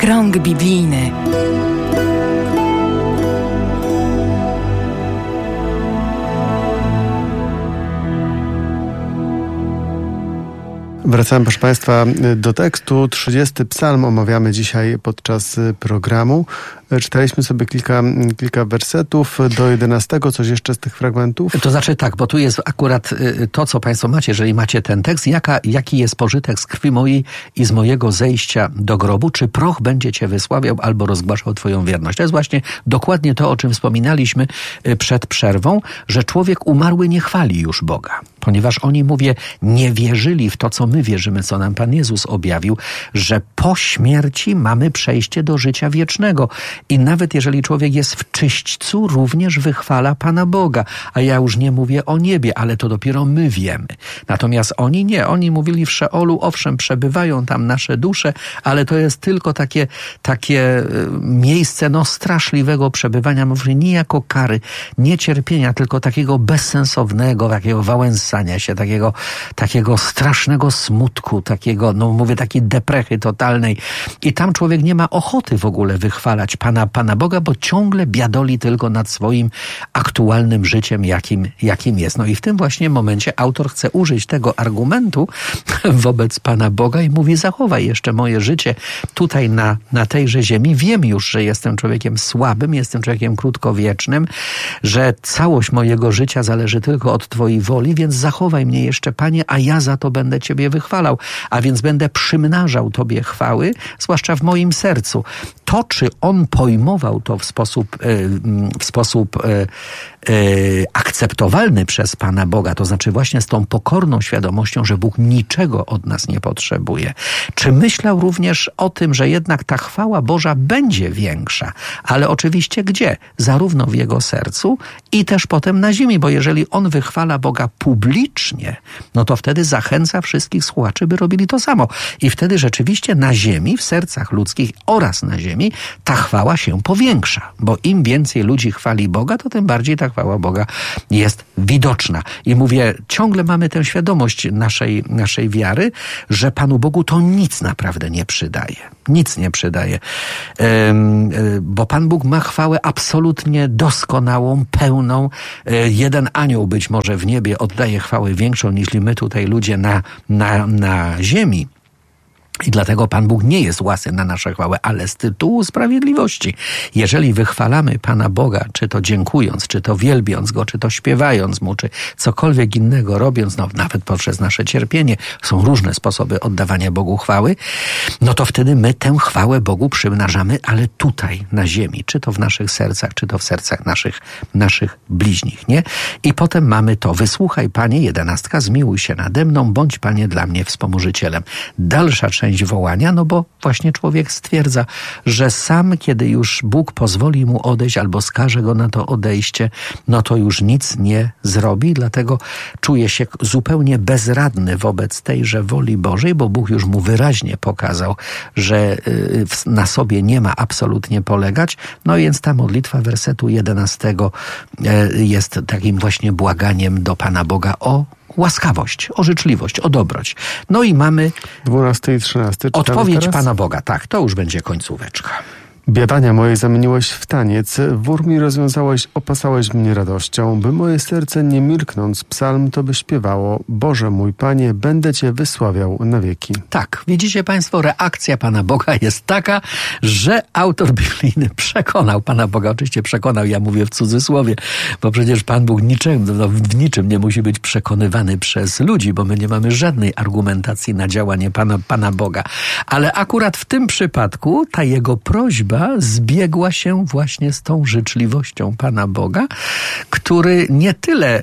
Krąg biblijny. Wracamy, proszę Państwa, do tekstu. 30 psalm omawiamy dzisiaj podczas programu. Czytaliśmy sobie kilka wersetów do 11. Coś jeszcze z tych fragmentów? To znaczy tak, bo tu jest akurat to, co Państwo macie, jeżeli macie ten tekst. Jaki jest pożytek z krwi mojej i z mojego zejścia do grobu? Czy proch będzie Cię wysławiał albo rozgłaszał Twoją wierność? To jest właśnie dokładnie to, o czym wspominaliśmy przed przerwą, że człowiek umarły nie chwali już Boga. Ponieważ oni, mówię, nie wierzyli w to, co my wierzymy, co nam Pan Jezus objawił, że po śmierci mamy przejście do życia wiecznego. I nawet jeżeli człowiek jest w czyśćcu, również wychwala Pana Boga. A ja już nie mówię o niebie, ale to dopiero my wiemy. Natomiast oni nie. Oni mówili w Szeolu, owszem, przebywają tam nasze dusze, ale to jest tylko takie miejsce straszliwego przebywania, mówię, nie jako kary, nie cierpienia, tylko takiego bezsensownego, takiego wałęsania się, takiego strasznego smutku, takiego, takiej deprechy totalnej. I tam człowiek nie ma ochoty w ogóle wychwalać Pana Boga, bo ciągle biadoli tylko nad swoim aktualnym życiem, jakim jest. I w tym właśnie momencie autor chce użyć tego argumentu wobec Pana Boga i mówi: zachowaj jeszcze moje życie tutaj na tejże ziemi. Wiem już, że jestem człowiekiem słabym, jestem człowiekiem krótkowiecznym, że całość mojego życia zależy tylko od Twojej woli, więc zachowaj mnie jeszcze, Panie, a ja za to będę Ciebie wychwalał. A więc będę przymnażał Tobie chwały, zwłaszcza w moim sercu. To, czy on pojmował to w sposób akceptowalny przez Pana Boga, to znaczy właśnie z tą pokorną świadomością, że Bóg niczego od nas nie potrzebuje. Czy myślał również o tym, że jednak ta chwała Boża będzie większa, ale oczywiście gdzie? Zarówno w jego sercu i też potem na ziemi, bo jeżeli on wychwala Boga publicznie, to wtedy zachęca wszystkich słuchaczy, by robili to samo. I wtedy rzeczywiście na ziemi, w sercach ludzkich oraz na ziemi ta chwała się powiększa, bo im więcej ludzi chwali Boga, to tym bardziej ta chwała Boga jest widoczna. I mówię, ciągle mamy tę świadomość naszej wiary, że Panu Bogu to nic naprawdę nie przydaje. Nic nie przydaje. Bo Pan Bóg ma chwałę absolutnie doskonałą, pełną. Jeden anioł być może w niebie oddaje chwałę większą niż my tutaj ludzie na ziemi. I dlatego Pan Bóg nie jest łasy na nasze chwałę, ale z tytułu sprawiedliwości. Jeżeli wychwalamy Pana Boga, czy to dziękując, czy to wielbiąc Go, czy to śpiewając Mu, czy cokolwiek innego robiąc, nawet poprzez nasze cierpienie, są różne sposoby oddawania Bogu chwały, to wtedy my tę chwałę Bogu przymnażamy, ale tutaj, na ziemi, czy to w naszych sercach, czy to w sercach naszych bliźnich, nie? I potem mamy to: wysłuchaj, Panie, 11, zmiłuj się nade mną, bądź, Panie, dla mnie wspomożycielem. Dalsza część wołania, bo właśnie człowiek stwierdza, że sam, kiedy już Bóg pozwoli mu odejść albo skaże go na to odejście, to już nic nie zrobi, dlatego czuje się zupełnie bezradny wobec tejże woli Bożej, bo Bóg już mu wyraźnie pokazał, że na sobie nie ma absolutnie polegać. Więc ta modlitwa wersetu 11 jest takim właśnie błaganiem do Pana Boga o łaskawość, o życzliwość, o dobroć. I mamy 12 i 13. Odpowiedź teraz? Pana Boga. Tak, to już będzie końcóweczka. Biadania moje zamieniłeś w taniec, wór mi rozwiązałeś, opasałeś mnie radością, by moje serce nie milknąc psalm to by śpiewało: Boże mój Panie, będę Cię wysławiał na wieki. Tak, widzicie Państwo, reakcja Pana Boga jest taka, że autor biblijny przekonał Pana Boga. Oczywiście przekonał, ja mówię w cudzysłowie, bo przecież Pan Bóg w niczym nie musi być przekonywany przez ludzi, bo my nie mamy żadnej argumentacji na działanie Pana Boga. Ale akurat w tym przypadku ta jego prośba zbiegła się właśnie z tą życzliwością Pana Boga, który nie tyle,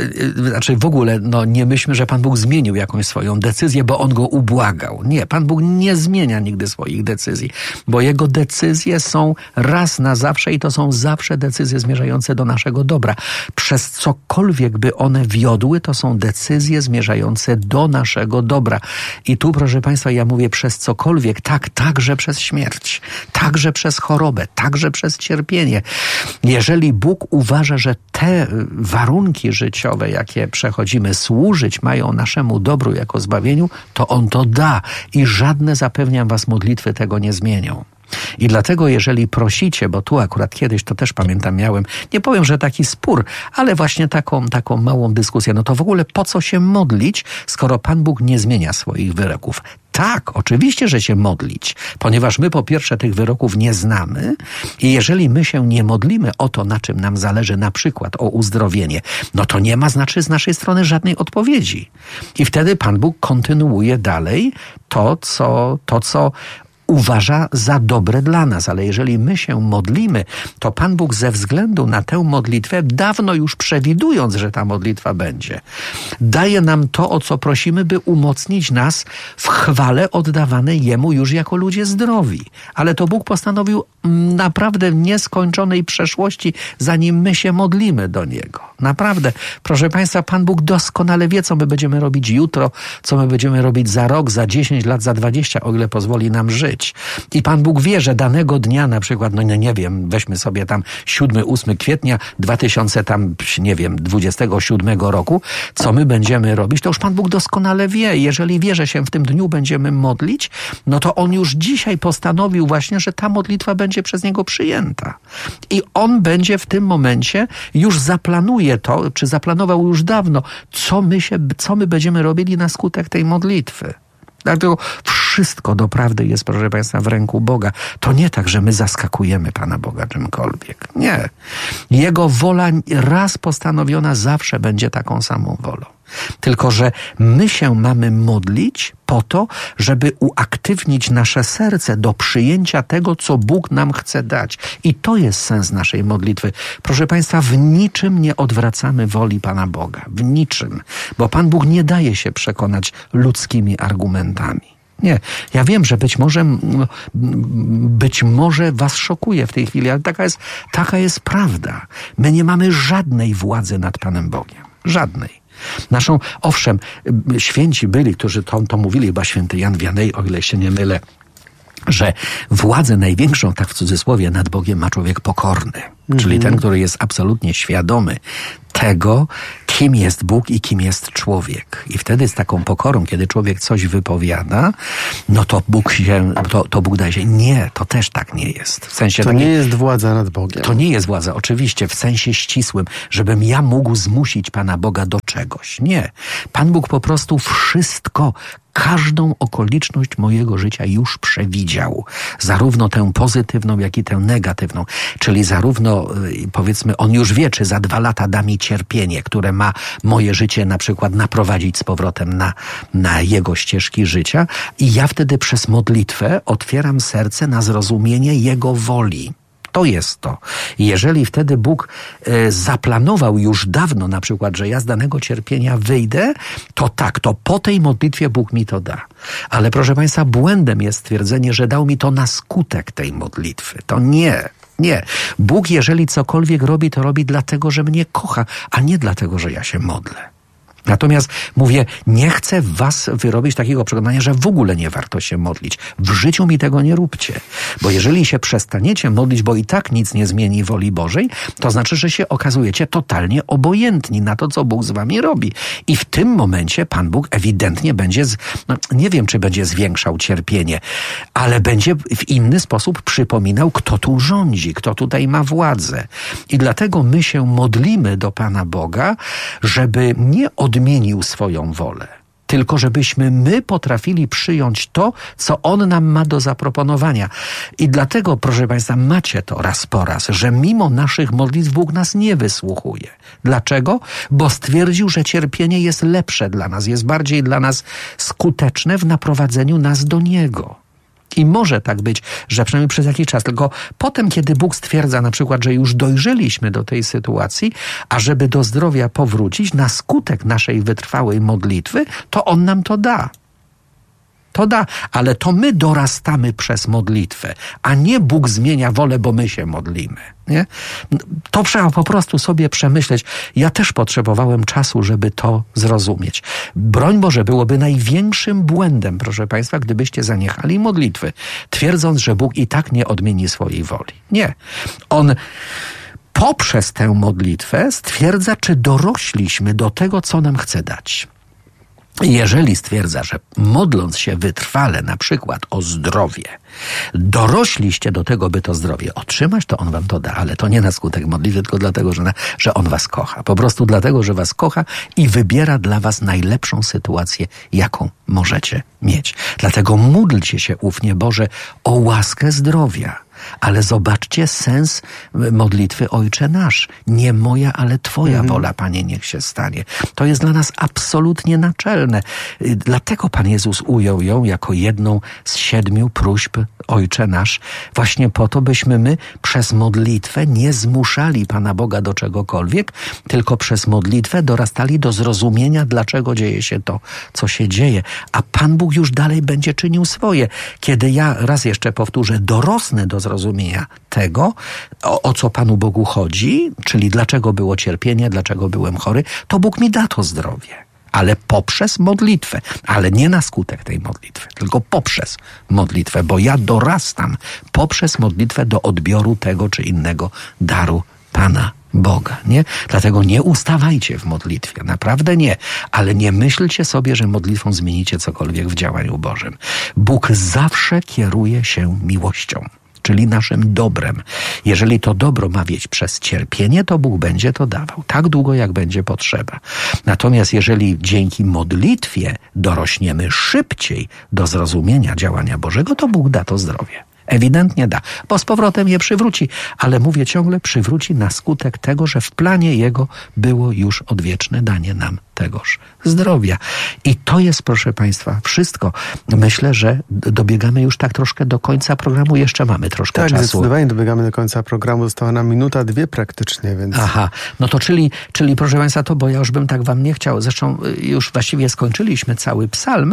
w ogóle nie myślmy, że Pan Bóg zmienił jakąś swoją decyzję, bo On go ubłagał. Nie, Pan Bóg nie zmienia nigdy swoich decyzji, bo Jego decyzje są raz na zawsze i to są zawsze decyzje zmierzające do naszego dobra. Przez cokolwiek by one wiodły, to są decyzje zmierzające do naszego dobra. I tu, proszę Państwa, ja mówię przez cokolwiek, także przez śmierć, także przez chorobę, także przez cierpienie. Jeżeli Bóg uważa, że te warunki życiowe, jakie przechodzimy, służyć mają naszemu dobru jako zbawieniu, to On to da i żadne, zapewniam Was, modlitwy tego nie zmienią. I dlatego, jeżeli prosicie, bo tu akurat kiedyś, to też pamiętam, miałem, nie powiem, że taki spór, ale właśnie taką małą dyskusję, no to w ogóle po co się modlić, skoro Pan Bóg nie zmienia swoich wyroków? Tak, oczywiście, że się modlić, ponieważ my po pierwsze tych wyroków nie znamy i jeżeli my się nie modlimy o to, na czym nam zależy, na przykład o uzdrowienie, no to nie ma z naszej strony żadnej odpowiedzi. I wtedy Pan Bóg kontynuuje dalej to, co uważa za dobre dla nas, ale jeżeli my się modlimy, to Pan Bóg ze względu na tę modlitwę, dawno już przewidując, że ta modlitwa będzie, daje nam to, o co prosimy, by umocnić nas w chwale oddawanej Jemu już jako ludzie zdrowi. Ale to Bóg postanowił naprawdę w nieskończonej przeszłości, zanim my się modlimy do Niego. Naprawdę, proszę Państwa, Pan Bóg doskonale wie, co my będziemy robić jutro, co my będziemy robić za rok, za 10 lat, za 20, o ile pozwoli nam żyć. I Pan Bóg wie, że danego dnia, na przykład, no nie wiem, weźmy sobie tam 7-8 kwietnia 2027 roku, co my będziemy robić, to już Pan Bóg doskonale wie. Jeżeli wie, że się w tym dniu będziemy modlić, no to On już dzisiaj postanowił właśnie, że ta modlitwa będzie przez Niego przyjęta. I On będzie w tym momencie, już zaplanuje to, czy zaplanował już dawno, co my będziemy robili na skutek tej modlitwy. Dlatego wszystko doprawdy jest, proszę Państwa, w ręku Boga. To nie tak, że my zaskakujemy Pana Boga czymkolwiek. Nie. Jego wola raz postanowiona zawsze będzie taką samą wolą. Tylko że my się mamy modlić po to, żeby uaktywnić nasze serce do przyjęcia tego, co Bóg nam chce dać. I to jest sens naszej modlitwy. Proszę Państwa, w niczym nie odwracamy woli Pana Boga. W niczym. Bo Pan Bóg nie daje się przekonać ludzkimi argumentami. Nie. Ja wiem, że być może was szokuje w tej chwili, ale taka jest prawda. My nie mamy żadnej władzy nad Panem Bogiem. Żadnej. Owszem, święci byli, którzy to mówili, chyba święty Jan Wianej, o ile się nie mylę, że władzę największą, tak w cudzysłowie, nad Bogiem ma człowiek pokorny. Czyli ten, który jest absolutnie świadomy tego, kim jest Bóg i kim jest człowiek. I wtedy z taką pokorą, kiedy człowiek coś wypowiada, no to Bóg daje się. Nie, to też tak nie jest. W sensie to nie jest władza nad Bogiem. To nie jest władza, oczywiście, w sensie ścisłym, żebym ja mógł zmusić Pana Boga do czegoś. Nie. Pan Bóg po prostu wszystko, każdą okoliczność mojego życia już przewidział. Zarówno tę pozytywną, jak i tę negatywną. Czyli zarówno, powiedzmy, On już wie, czy za 2 lata da mi cierpienie, które ma moje życie na przykład naprowadzić z powrotem na Jego ścieżki życia. I ja wtedy przez modlitwę otwieram serce na zrozumienie Jego woli. To jest to. Jeżeli wtedy Bóg zaplanował już dawno na przykład, że ja z danego cierpienia wyjdę, to tak, to po tej modlitwie Bóg mi to da. Ale proszę Państwa, błędem jest stwierdzenie, że dał mi to na skutek tej modlitwy. To nie. Nie. Bóg, jeżeli cokolwiek robi, to robi dlatego, że mnie kocha, a nie dlatego, że ja się modlę. Natomiast mówię, nie chcę was wyrobić takiego przekonania, że w ogóle nie warto się modlić. W życiu mi tego nie róbcie. Bo jeżeli się przestaniecie modlić, bo i tak nic nie zmieni woli Bożej, to znaczy, że się okazujecie totalnie obojętni na to, co Bóg z wami robi. I w tym momencie Pan Bóg ewidentnie będzie, nie wiem, czy będzie zwiększał cierpienie, ale będzie w inny sposób przypominał, kto tu rządzi, kto tutaj ma władzę. I dlatego my się modlimy do Pana Boga, żeby nie odmienił swoją wolę, tylko żebyśmy my potrafili przyjąć to, co On nam ma do zaproponowania. I dlatego, proszę Państwa, macie to raz po raz, że mimo naszych modlitw Bóg nas nie wysłuchuje. Dlaczego? Bo stwierdził, że cierpienie jest lepsze dla nas, jest bardziej dla nas skuteczne w naprowadzeniu nas do Niego. I może tak być, że przynajmniej przez jakiś czas, tylko potem, kiedy Bóg stwierdza na przykład, że już dojrzeliśmy do tej sytuacji, a żeby do zdrowia powrócić, na skutek naszej wytrwałej modlitwy, to On nam to da. To da, ale to my dorastamy przez modlitwę, a nie Bóg zmienia wolę, bo my się modlimy. Nie? To trzeba po prostu sobie przemyśleć. Ja też potrzebowałem czasu, żeby to zrozumieć. Broń Boże, byłoby największym błędem, proszę Państwa, gdybyście zaniechali modlitwy, twierdząc, że Bóg i tak nie odmieni swojej woli. Nie. On poprzez tę modlitwę stwierdza, czy dorośliśmy do tego, co nam chce dać. Jeżeli stwierdza, że modląc się wytrwale na przykład o zdrowie, Dorośliście do tego, by to zdrowie otrzymać, to On wam to da, ale to nie na skutek modlitwy, tylko dlatego, że On was kocha. Po prostu dlatego, że was kocha i wybiera dla was najlepszą sytuację, jaką możecie mieć. Dlatego módlcie się ufnie, Boże, o łaskę zdrowia. Ale zobaczcie sens modlitwy Ojcze Nasz. Nie moja, ale Twoja wola, Panie, niech się stanie. To jest dla nas absolutnie naczelne. Dlatego Pan Jezus ujął ją jako jedną z 7 próśb Ojcze Nasz. Właśnie po to, byśmy my przez modlitwę nie zmuszali Pana Boga do czegokolwiek, tylko przez modlitwę dorastali do zrozumienia, dlaczego dzieje się to, co się dzieje. A Pan Bóg już dalej będzie czynił swoje. Kiedy ja, raz jeszcze powtórzę, dorosnę do zrozumienia tego, o co Panu Bogu chodzi, czyli dlaczego było cierpienie, dlaczego byłem chory, to Bóg mi da to zdrowie. Ale poprzez modlitwę. Ale nie na skutek tej modlitwy, tylko poprzez modlitwę, bo ja dorastam poprzez modlitwę do odbioru tego czy innego daru Pana Boga, nie? Dlatego nie ustawajcie w modlitwie, naprawdę nie. Ale nie myślcie sobie, że modlitwą zmienicie cokolwiek w działaniu Bożym. Bóg zawsze kieruje się miłością, czyli naszym dobrem. Jeżeli to dobro ma wieść przez cierpienie, to Bóg będzie to dawał, tak długo, jak będzie potrzeba. Natomiast jeżeli dzięki modlitwie dorośniemy szybciej do zrozumienia działania Bożego, to Bóg da to zdrowie. Ewidentnie da, bo z powrotem je przywróci, ale mówię ciągle, przywróci na skutek tego, że w planie Jego było już odwieczne danie nam tegoż zdrowia. I to jest, proszę Państwa, wszystko. Myślę, że dobiegamy już tak troszkę do końca programu. Jeszcze mamy troszkę czasu. Tak, zdecydowanie dobiegamy do końca programu. Została nam 1-2 minuty praktycznie, więc... Aha, no to czyli proszę Państwa, to bo ja już bym tak wam nie chciał. Zresztą już właściwie skończyliśmy cały psalm.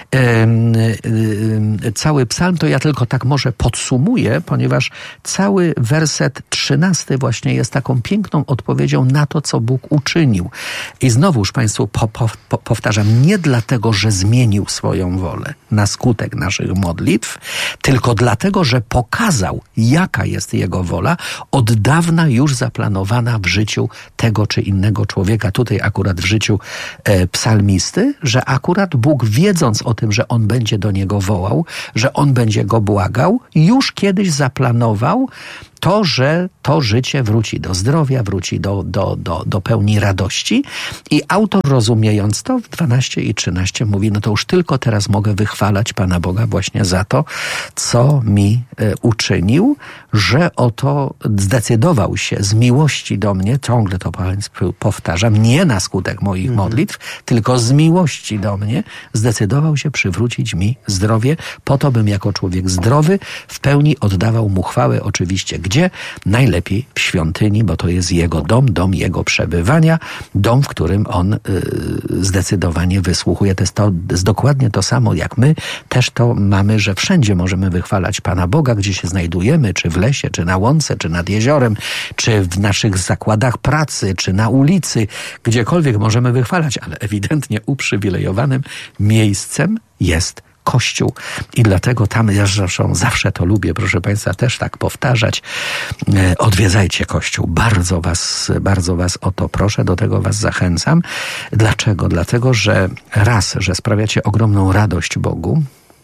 Cały psalm to ja tylko tak może podsumuję, ponieważ cały werset 13 właśnie jest taką piękną odpowiedzią na to, co Bóg uczynił. I znowuż Państwu powtarzam, nie dlatego, że zmienił swoją wolę na skutek naszych modlitw, tylko dlatego, że pokazał, jaka jest Jego wola, od dawna już zaplanowana w życiu tego czy innego człowieka. Tutaj akurat w życiu psalmisty, że akurat Bóg, wiedząc o tym, że on będzie do niego wołał, że on będzie go błagał, już kiedyś zaplanował to, że to życie wróci do zdrowia, wróci do pełni radości. I autor, rozumiejąc to, w 12 i 13 mówi, no to już tylko teraz mogę wychwalać Pana Boga właśnie za to, co mi uczynił, że oto zdecydował się z miłości do mnie, ciągle to powtarzam, nie na skutek moich modlitw, tylko z miłości do mnie, zdecydował się przywrócić mi zdrowie, po to bym jako człowiek zdrowy w pełni oddawał mu chwałę, oczywiście gdzie? Najlepiej w świątyni, bo to jest Jego dom Jego przebywania, dom, w którym On zdecydowanie wysłuchuje. To jest dokładnie to samo, jak my też to mamy, że wszędzie możemy wychwalać Pana Boga, gdzie się znajdujemy, czy w lesie, czy na łące, czy nad jeziorem, czy w naszych zakładach pracy, czy na ulicy, gdziekolwiek możemy wychwalać, ale ewidentnie uprzywilejowanym miejscem jest Kościół. I dlatego tam ja zresztą zawsze to lubię, proszę Państwa, też tak powtarzać. Odwiedzajcie Kościół. Bardzo was o to proszę, do tego was zachęcam. Dlaczego? Dlatego, że że sprawiacie ogromną radość Bogu,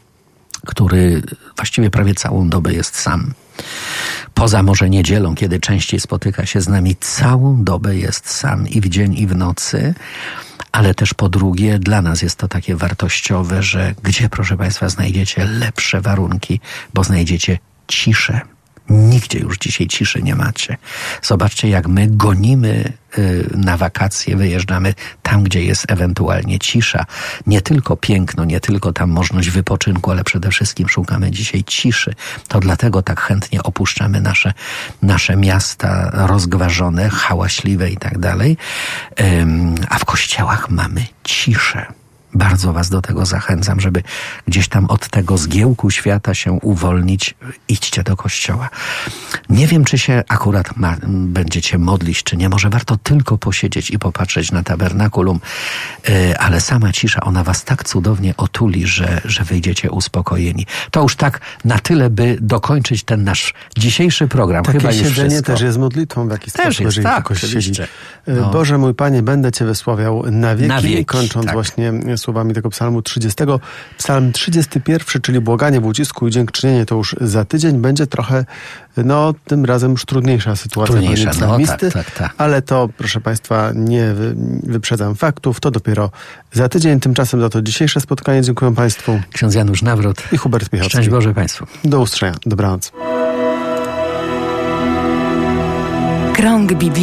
który właściwie prawie całą dobę jest sam. Poza może niedzielą, kiedy częściej spotyka się z nami, całą dobę jest sam i w dzień, i w nocy. Ale też po drugie, dla nas jest to takie wartościowe, że gdzie, proszę Państwa, znajdziecie lepsze warunki, bo znajdziecie ciszę. Nigdzie już dzisiaj ciszy nie macie. Zobaczcie, jak my gonimy na wakacje, wyjeżdżamy tam, gdzie jest ewentualnie cisza. Nie tylko piękno, nie tylko tam możliwość wypoczynku, ale przede wszystkim szukamy dzisiaj ciszy. To dlatego tak chętnie opuszczamy nasze miasta rozgważone, hałaśliwe i tak dalej. A w kościołach mamy ciszę. Bardzo was do tego zachęcam, żeby gdzieś tam od tego zgiełku świata się uwolnić. Idźcie do kościoła. Nie wiem, czy się akurat będziecie modlić, czy nie. Może warto tylko posiedzieć i popatrzeć na tabernakulum, ale sama cisza, ona was tak cudownie otuli, że wyjdziecie uspokojeni. To już tak na tyle, by dokończyć ten nasz dzisiejszy program. Takie chyba już siedzenie wszystko. też jest modlitwą w jakiś sposób, jest, jeżeli tak, tylko siedzi. oczywiście. No. Boże mój Panie, będę Cię wysławiał na wieki. Kończąc tak. właśnie słowami tego psalmu 30. Psalm 31, czyli błaganie w ucisku i dziękczynienie, to już za tydzień będzie trochę, tym razem już trudniejsza sytuacja dla psalmisty, tak. Ale to, proszę Państwa, nie wyprzedzam faktów, to dopiero za tydzień. Tymczasem za to dzisiejsze spotkanie dziękuję Państwu. Ksiądz Janusz Nawrot i Hubert Piechocki. Szczęść Boże Państwu. Do usłyszenia. Dobranoc. Krąg Biblii.